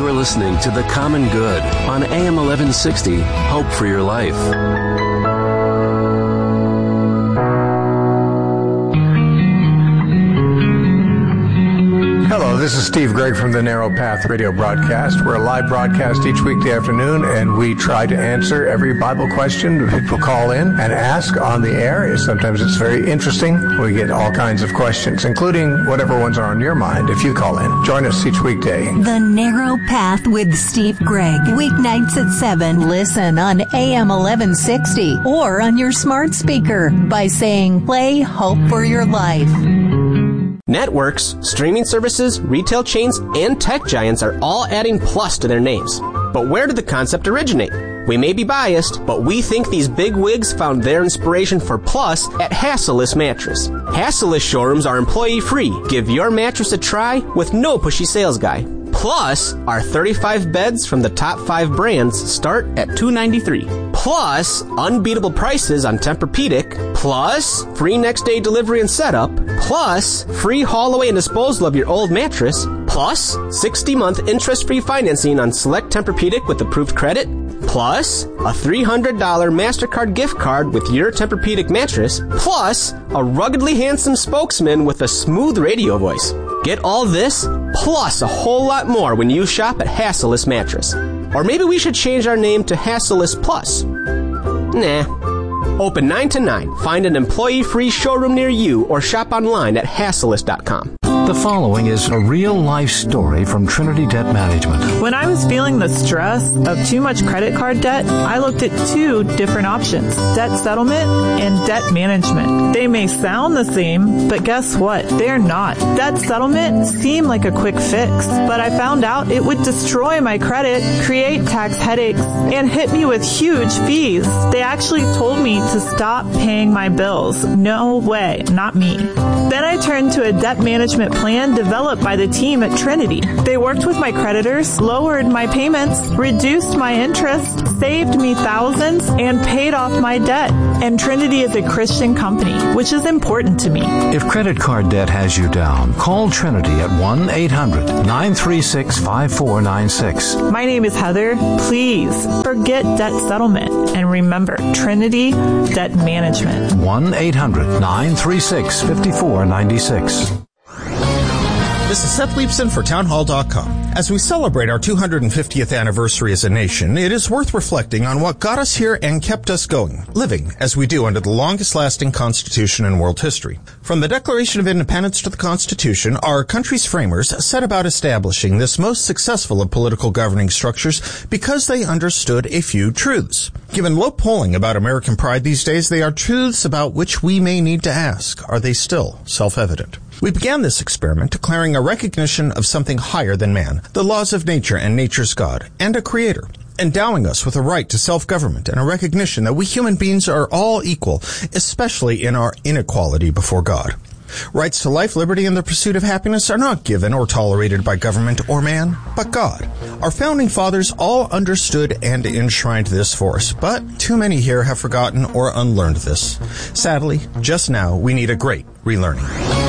You're listening to The Common Good on AM 1160, Hope for Your Life. Hello, this is Steve Gregg from the Narrow Path Radio broadcast. We're a live broadcast each weekday afternoon, and we try to answer every Bible question people call in and ask on the air. Sometimes it's very interesting. We get all kinds of questions, including whatever ones are on your mind if you call in. Join us each weekday. The Narrow Path with Steve Gregg. Weeknights at 7. Listen on AM 1160 or on your smart speaker by saying, play Hope for Your Life. Networks, streaming services, retail chains, and tech giants are all adding plus to their names. But where did the concept originate? We may be biased, but we think these big wigs found their inspiration for plus at Hassellus Mattress. Hassellus showrooms are employee-free. Give your mattress a try with no pushy sales guy. Plus, our 35 beds from the top 5 brands start at $293. Plus, unbeatable prices on Tempur-Pedic. Plus, free next-day delivery and setup. Plus, free haul away and disposal of your old mattress. Plus, 60-month interest-free financing on select Tempur-Pedic with approved credit. Plus, a $300 MasterCard gift card with your Tempur-Pedic mattress. Plus, a ruggedly handsome spokesman with a smooth radio voice. Get all this, plus a whole lot more when you shop at Hassellus Mattress. Or maybe we should change our name to Hassellus Plus. Nah. Open 9 to 9. Find an employee-free showroom near you or shop online at Hassellus.com. The following is a real-life story from Trinity Debt Management. When I was feeling the stress of too much credit card debt, I looked at 2 different options, debt settlement and debt management. They may sound the same, but guess what? They're not. Debt settlement seemed like a quick fix, but I found out it would destroy my credit, create tax headaches, and hit me with huge fees. They actually told me to stop paying my bills. No way, not me. Then I turned to a debt management plan developed by the team at Trinity. They worked with my creditors, lowered my payments, reduced my interest, saved me thousands, and paid off my debt. And Trinity is a Christian company, which is important to me. If credit card debt has you down, call Trinity at 1-800-936-5496. My name is Heather. Please forget debt settlement and remember Trinity Debt Management. 1-800-936-5496. This is Seth Leibson for Townhall.com. As we celebrate our 250th anniversary as a nation, it is worth reflecting on what got us here and kept us going, living as we do under the longest-lasting Constitution in world history. From the Declaration of Independence to the Constitution, our country's framers set about establishing this most successful of political governing structures because they understood a few truths. Given low polling about American pride these days, they are truths about which we may need to ask, are they still self-evident? We began this experiment declaring a recognition of something higher than man, the laws of nature and nature's God, and a creator, endowing us with a right to self-government and a recognition that we human beings are all equal, especially in our inequality before God. Rights to life, liberty, and the pursuit of happiness are not given or tolerated by government or man, but God. Our founding fathers all understood and enshrined this for us, but too many here have forgotten or unlearned this. Sadly, just now we need a great relearning.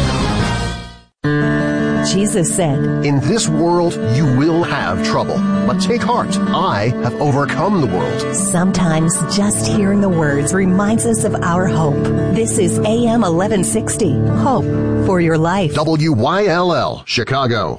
Jesus said, "In this world you will have trouble, but take heart. I have overcome the world." Sometimes just hearing the words reminds us of our hope. This is AM 1160, Hope for Your Life. WYLL, Chicago.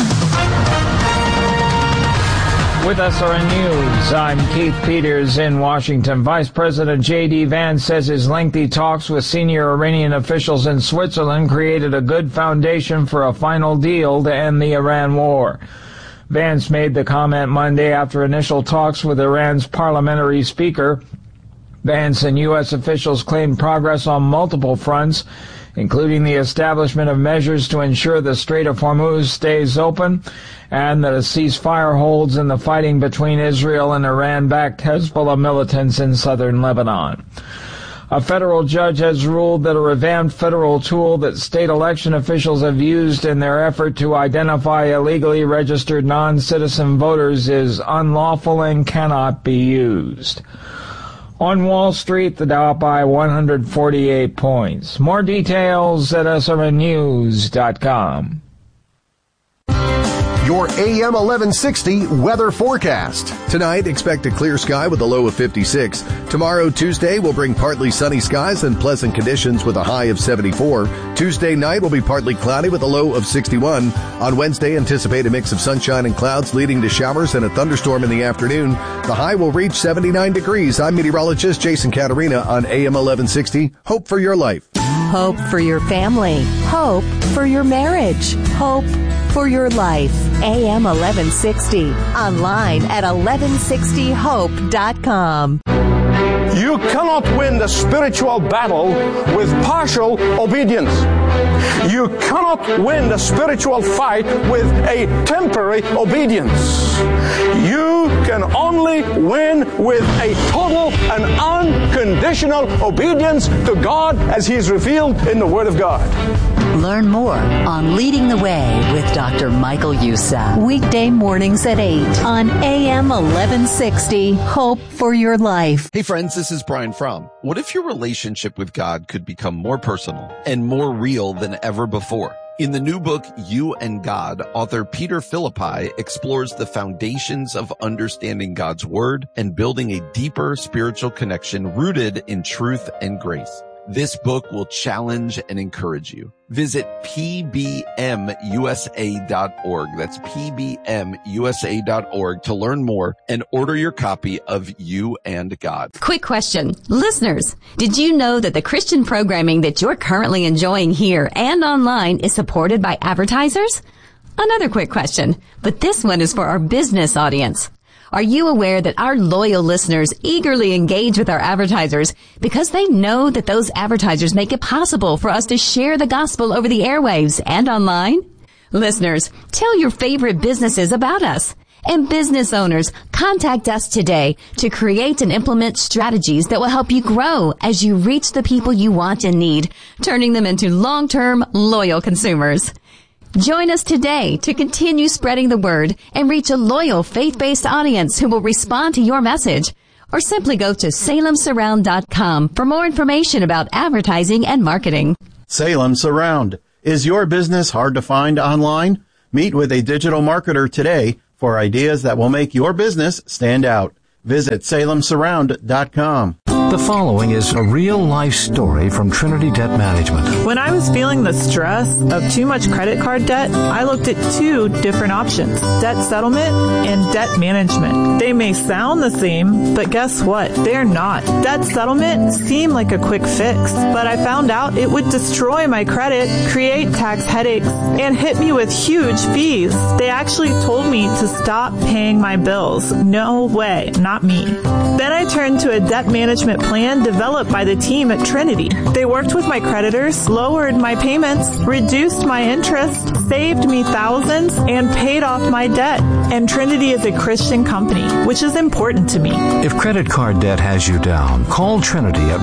With SRN News, I'm Keith Peters in Washington. Vice President J.D. Vance says his lengthy talks with senior Iranian officials in Switzerland created a good foundation for a final deal to end the Iran war. Vance made the comment Monday after initial talks with Iran's parliamentary speaker. Vance and U.S. officials claimed progress on multiple fronts, including the establishment of measures to ensure the Strait of Hormuz stays open and that a ceasefire holds in the fighting between Israel and Iran-backed Hezbollah militants in southern Lebanon. A federal judge has ruled that a revamped federal tool that state election officials have used in their effort to identify illegally registered non-citizen voters is unlawful and cannot be used. On Wall Street, the Dow up by 148 points. More details at srnnews.com. your AM 1160 weather forecast. Tonight, expect a clear sky with a low of 56. Tomorrow, Tuesday, will bring partly sunny skies and pleasant conditions with a high of 74. Tuesday night will be partly cloudy with a low of 61. On Wednesday, anticipate a mix of sunshine and clouds leading to showers and a thunderstorm in the afternoon. The high will reach 79 degrees. I'm meteorologist Jason Caterina on AM 1160. Hope for your life. Hope for your family. Hope for your marriage. Hope for your life. AM 1160. Online at 1160hope.com. You cannot win the spiritual battle with partial obedience. You cannot win the spiritual fight with a temporary obedience. You can only win with a total and unconditional obedience to God as He is revealed in the Word of God. Learn more on Leading the Way with Dr. Michael Youssef. Weekday mornings at 8 on AM 1160. Hope for your life. Hey friends, this is Brian Fromm. What if your relationship with God could become more personal and more real than ever before? In the new book, You and God, author Peter Philippi explores the foundations of understanding God's Word and building a deeper spiritual connection rooted in truth and grace. This book will challenge and encourage you. Visit pbmusa.org. That's pbmusa.org to learn more and order your copy of You and God. Quick question. Listeners, did you know that the Christian programming that you're currently enjoying here and online is supported by advertisers? Another quick question, but this one is for our business audience. Are you aware that our loyal listeners eagerly engage with our advertisers because they know that those advertisers make it possible for us to share the gospel over the airwaves and online? Listeners, tell your favorite businesses about us. And business owners, contact us today to create and implement strategies that will help you grow as you reach the people you want and need, turning them into long-term, loyal consumers. Join us today to continue spreading the word and reach a loyal faith-based audience who will respond to your message. Or simply go to salemsurround.com for more information about advertising and marketing. Salem Surround. Is your business hard to find online? Meet with a digital marketer today for ideas that will make your business stand out. Visit salemsurround.com. The following is a real-life story from Trinity Debt Management. When I was feeling the stress of too much credit card debt, I looked at two different options, debt settlement and debt management. They may sound the same, but guess what? They're not. Debt settlement seemed like a quick fix, but I found out it would destroy my credit, create tax headaches, and hit me with huge fees. They actually told me to stop paying my bills. No way, not me. Then I turned to a debt management plan developed by the team at Trinity. They worked with my creditors, lowered my payments, reduced my interest, saved me thousands, and paid off my debt. And Trinity is a Christian company, which is important to me. If credit card debt has you down, call Trinity at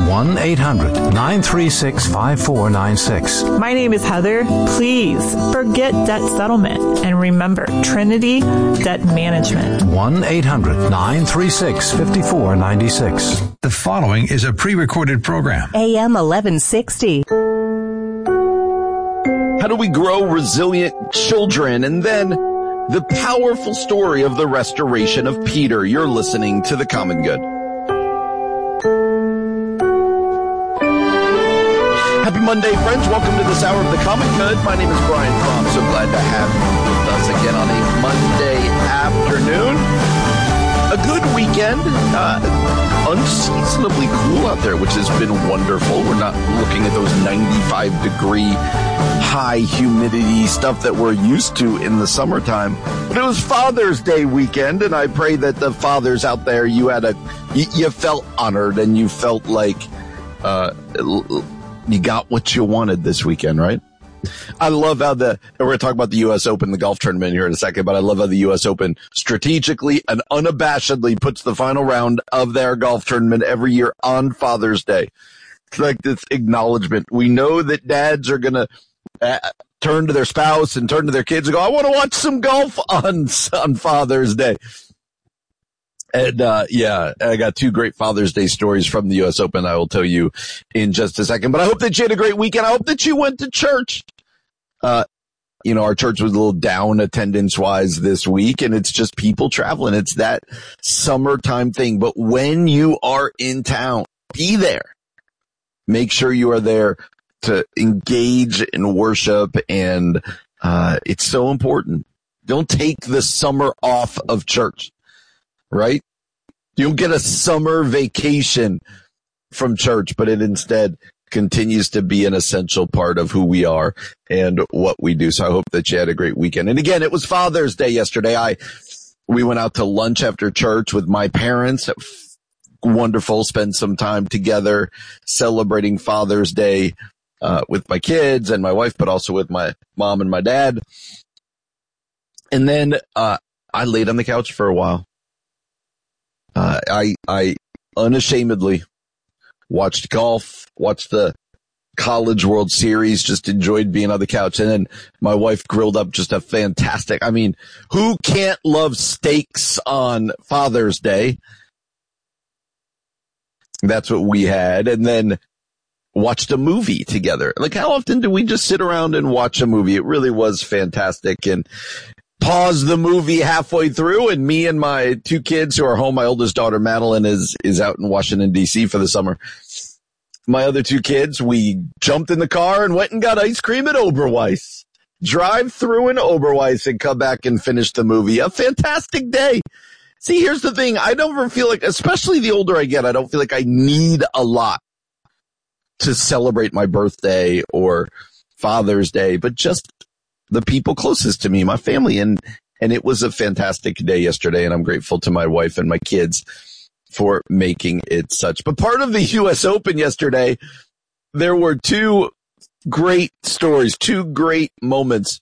1-800-936-5496. My name is Heather. Please forget debt settlement and remember Trinity Debt Management. 1-800-936-5496. The following is a pre-recorded program. AM 1160. How do we grow resilient children? And then the powerful story of the restoration of Peter. You're listening to The Common Good. Happy Monday, friends. Welcome to this hour of The Common Good. My name is Brian Fromm. So glad to have you with us again on a Monday afternoon. A good weekend, unseasonably cool out there, which has been wonderful. We're not looking at those 95-degree high humidity stuff that we're used to in the summertime. But it was Father's Day weekend, and I pray that the fathers out there, you felt honored and you felt like you got what you wanted this weekend, right? I love how we're going to talk about the U.S. Open, the golf tournament here in a second, but I love how the U.S. Open strategically and unabashedly puts the final round of their golf tournament every year on Father's Day. It's like this acknowledgement. We know that dads are going to turn to their spouse and turn to their kids and go, I want to watch some golf on Father's Day. And, I got two great Father's Day stories from the U.S. Open I will tell you in just a second. But I hope that you had a great weekend. I hope that you went to church. our church was a little down attendance wise this week, and it's just people traveling. It's that summertime thing. But when you are in town, be there. Make sure you are there to engage in worship, and it's so important. Don't take the summer off of church, right? You don't get a summer vacation from church, but it instead continues to be an essential part of who we are and what we do. So I hope that you had a great weekend. And again, it was Father's Day yesterday. We went out to lunch after church with my parents. Wonderful. Spend some time together celebrating Father's Day with my kids and my wife, but also with my mom and my dad. And then I laid on the couch for a while. I unashamedly watched golf, watched the College World Series, just enjoyed being on the couch. And then my wife grilled up just a fantastic, who can't love steaks on Father's Day? That's what we had. And then watched a movie together. Like, how often do we just sit around and watch a movie? It really was fantastic. And pause the movie halfway through, and me and my two kids who are home, my oldest daughter Madeline is out in Washington D.C. for the summer. My other two kids, we jumped in the car and went and got ice cream at Oberweis. Drive through in Oberweis and come back and finish the movie. A fantastic day. See, here's the thing. I never feel like, especially the older I get, I don't feel like I need a lot to celebrate my birthday or Father's Day, but just the people closest to me, my family. And it was a fantastic day yesterday, and I'm grateful to my wife and my kids for making it such. But part of the U.S. Open yesterday, there were two great stories, two great moments.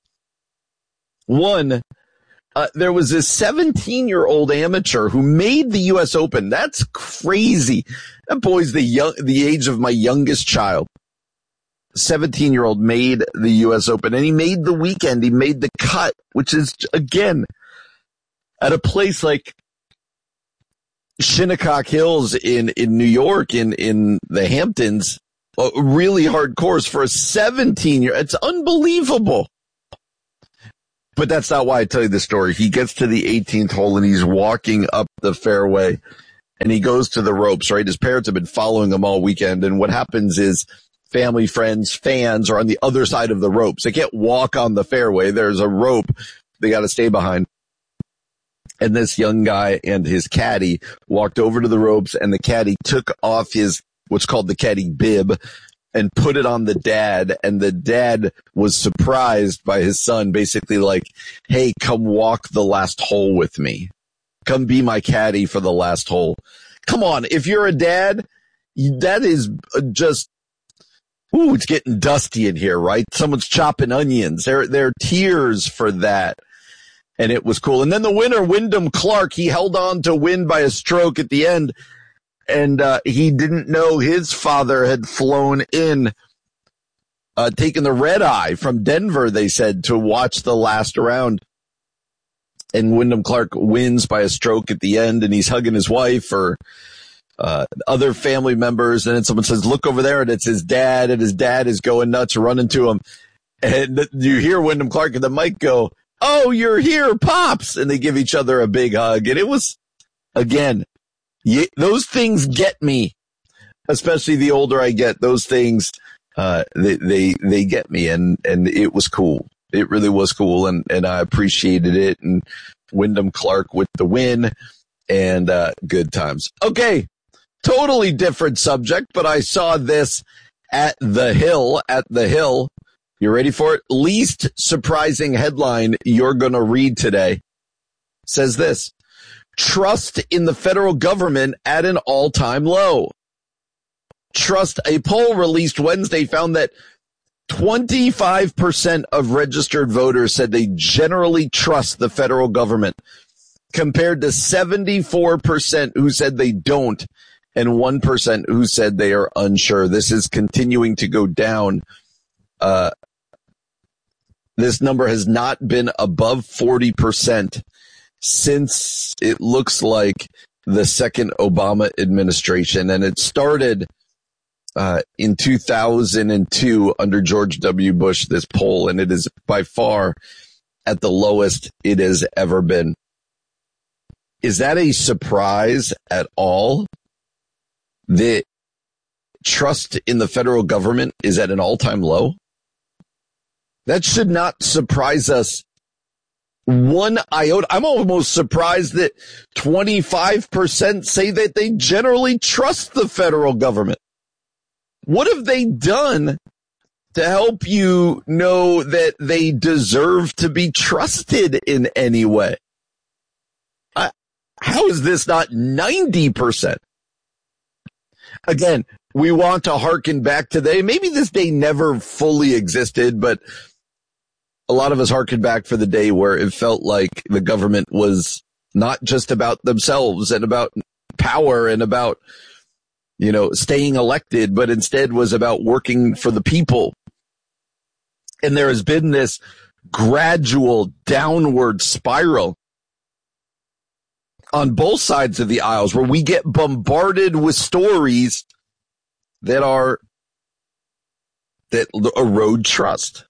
One, there was this 17-year-old amateur who made the U.S. Open. That's crazy. That boy's the age of my youngest child. 17-year-old made the U.S. Open, and he made the weekend. He made the cut, which is, again, at a place like Shinnecock Hills in New York, in the Hamptons, a really hard course for a 17-year-old. It's unbelievable. But that's not why I tell you the story. He gets to the 18th hole, and he's walking up the fairway, and he goes to the ropes, right? His parents have been following him all weekend, and what happens is family, friends, fans are on the other side of the ropes. They can't walk on the fairway. There's a rope they got to stay behind. And this young guy and his caddy walked over to the ropes, and the caddy took off his, what's called the caddy bib, and put it on the dad. And the dad was surprised by his son, basically like, hey, come walk the last hole with me. Come be my caddy for the last hole. Come on. If you're a dad, that is just, ooh, it's getting dusty in here, right? Someone's chopping onions. There are tears for that. And it was cool. And then the winner, Wyndham Clark, he held on to win by a stroke at the end. And he didn't know his father had flown in, taken the red eye from Denver, they said, to watch the last round. And Wyndham Clark wins by a stroke at the end, and he's hugging his wife or other family members. And then someone says, look over there, and it's his dad, and his dad is going nuts, running to him. And you hear Wyndham Clark at the mic go, oh, you're here, Pops. And they give each other a big hug. And it was, again, those things get me, especially the older I get. Those things, they get me, and it was cool. It really was cool, and I appreciated it. And Wyndham Clark with the win, and good times. Okay, totally different subject, but I saw this at the Hill. You ready for it? Least surprising headline you're going to read today says this: trust in the federal government at an all-time low. A poll released Wednesday found that 25% of registered voters said they generally trust the federal government, compared to 74% who said they don't, and 1% who said they are unsure. This is continuing to go down. This number has not been above 40% since it looks like the second Obama administration. And it started in 2002 under George W. Bush, this poll, and it is by far at the lowest it has ever been. Is that a surprise at all? The trust in the federal government is at an all-time low? That should not surprise us one iota. I'm almost surprised that 25% say that they generally trust the federal government. What have they done to help you know that they deserve to be trusted in any way? How is this not 90%? Again, we want to hearken back to maybe this day never fully existed, but a lot of us hearken back for the day where it felt like the government was not just about themselves and about power and about, staying elected, but instead was about working for the people. And there has been this gradual downward spiral on both sides of the aisles where we get bombarded with stories that erode trust.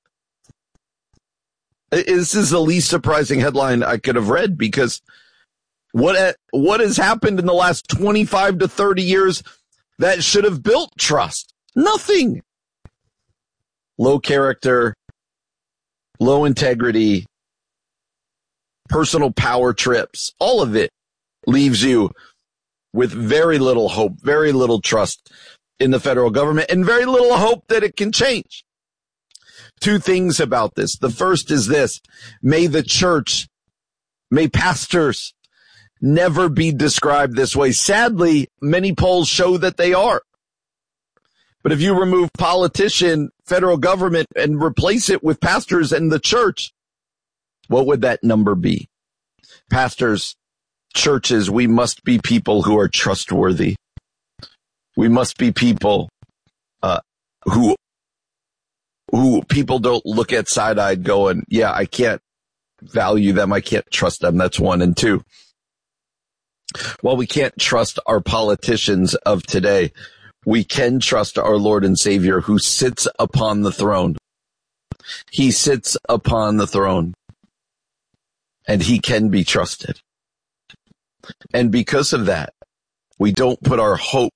This is the least surprising headline I could have read, because what has happened in the last 25 to 30 years that should have built trust? Nothing. Low character, low integrity, personal power trips, all of it leaves you with very little hope, very little trust in the federal government, and very little hope that it can change. Two things about this. The first is this: may the church, may pastors never be described this way. Sadly, many polls show that they are. But if you remove politician, federal government, and replace it with pastors and the church, what would that number be? Pastors, churches, we must be people who are trustworthy. We must be people who people don't look at side-eyed going, yeah, I can't value them, I can't trust them. That's one. And two, while we can't trust our politicians of today, we can trust our Lord and Savior who sits upon the throne. He sits upon the throne, and he can be trusted. And because of that, we don't put our hope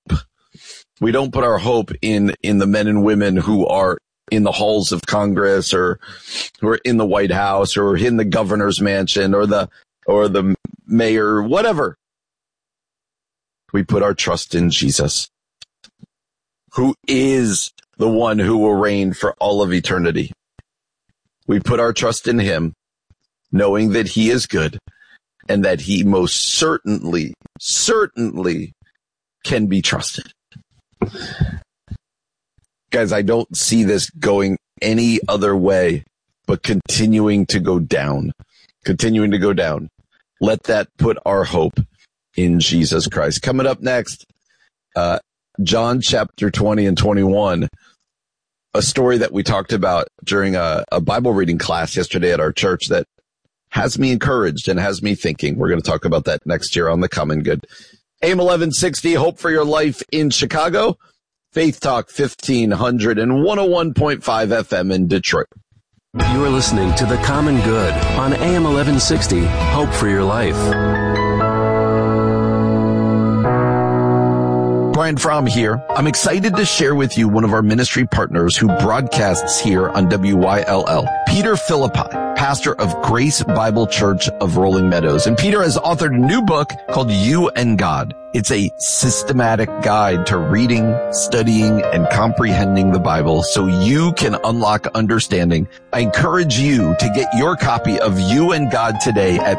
in the men and women who are in the halls of Congress, or who are in the White House, or in the governor's mansion, or the mayor, whatever. We put our trust in Jesus, who is the one who will reign for all of eternity. We put our trust in him, knowing that he is good and that he most certainly can be trusted. Guys, I don't see this going any other way but continuing to go down. Let that put our hope in Jesus Christ. Coming up next, John chapter 20 and 21, a story that we talked about during a Bible reading class yesterday at our church that has me encouraged and has me thinking. We're going to talk about that next year on The Common Good. AM 1160, Hope for Your Life in Chicago. Faith Talk 1500 and 101.5 FM in Detroit. You are listening to The Common Good on AM 1160, Hope for Your Life. Brian Fromm here. I'm excited to share with you one of our ministry partners who broadcasts here on WYLL, Peter Philippi, pastor of Grace Bible Church of Rolling Meadows. And Peter has authored a new book called You and God. It's a systematic guide to reading, studying, and comprehending the Bible so you can unlock understanding. I encourage you to get your copy of You and God today at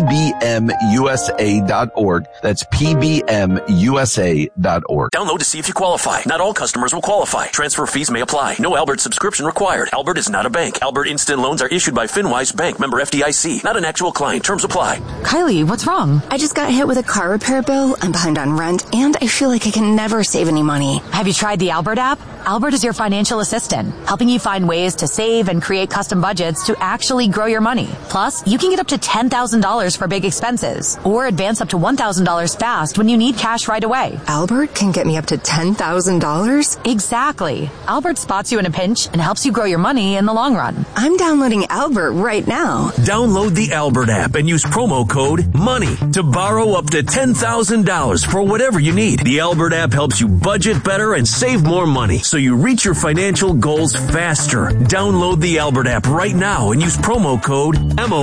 pbmusa.org. That's pbmusa.org. Download to see if you qualify. Not all customers will qualify. Transfer fees may apply. No Albert subscription required. Albert is not a bank. Albert Instant Loans are issued by FinWise Bank, member FDIC. Not an actual client. Terms apply. Kylie, what's wrong? I just got hit with a car repair bill. I'm behind on rent, and I feel like I can never save any money. Have you tried the Albert app? Albert is your financial assistant, helping you find ways to save and create custom budgets to actually grow your money. Plus, you can get up to $10,000 for big expenses or advance up to $1,000 fast when you need cash right away. Albert can get me up to $10,000? Exactly. Albert spots you in a pinch and helps you grow your money in the long run. I'm downloading Albert right now. Download the Albert app and use promo code MONEY to borrow up to $10,000 for whatever you need. The Albert app helps you budget better and save more money so you reach your financial goals faster. Download the Albert app right now and use promo code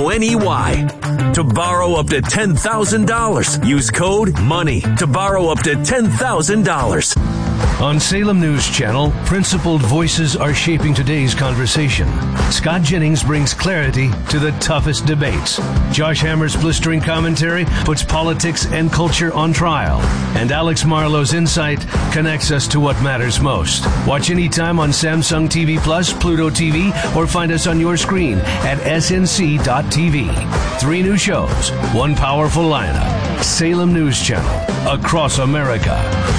MONEY to borrow up to $10,000. Use code MONEY to borrow up to $10,000. On Salem News Channel, principled voices are shaping today's conversation. Scott Jennings brings clarity to the toughest debates. Josh Hammer's blistering commentary puts politics and culture on trial. And Alex Marlowe's insight connects us to what matters most. Watch anytime on Samsung TV Plus, Pluto TV, or find us on your screen at snc.tv. 3 new shows, 1 powerful lineup. Salem News Channel, across America.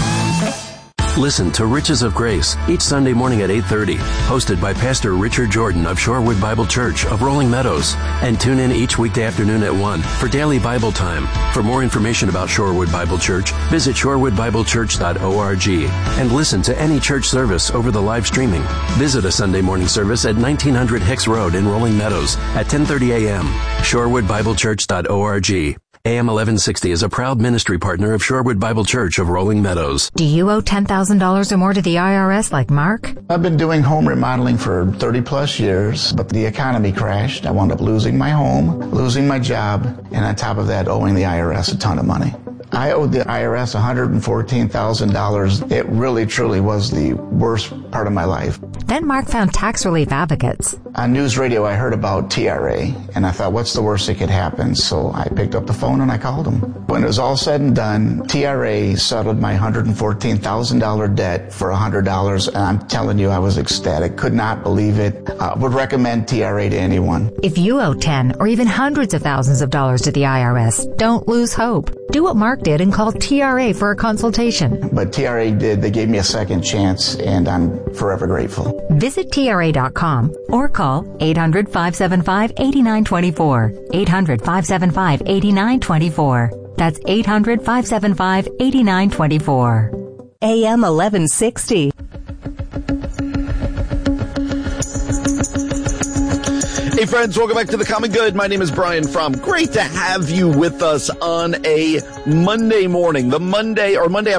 Listen to Riches of Grace each Sunday morning at 8:30, hosted by Pastor Richard Jordan of Shorewood Bible Church of Rolling Meadows. And tune in each weekday afternoon at 1 for daily Bible time. For more information about Shorewood Bible Church, visit shorewoodbiblechurch.org and listen to any church service over the live streaming. Visit a Sunday morning service at 1900 Hicks Road in Rolling Meadows at 10:30 a.m. shorewoodbiblechurch.org. AM 1160 is a proud ministry partner of Shorewood Bible Church of Rolling Meadows. Do you owe $10,000 or more to the IRS like Mark? I've been doing home remodeling for 30 plus years, but the economy crashed. I wound up losing my home, losing my job, and on top of that, owing the IRS a ton of money. I owed the IRS $114,000. It really, truly was the worst part of my life. Then Mark found tax relief advocates. On news radio, I heard about TRA, and I thought, what's the worst that could happen? So I picked up the phone and I called them. When it was all said and done, TRA settled my $114,000 debt for $100, and I'm telling you, I was ecstatic. Could not believe it. Would recommend TRA to anyone. If you owe 10 or even hundreds of thousands of dollars to the IRS, don't lose hope. Do what Mark did and call TRA for a consultation. But TRA did. They gave me a second chance, and I'm forever grateful. Visit TRA.com or call 800-575-8924. 800-575-8924. That's 800-575-8924. AM 1160. Hey friends, welcome back to The Common Good. My name is Brian Fromm. Great to have you with us on a Monday morning. The Monday after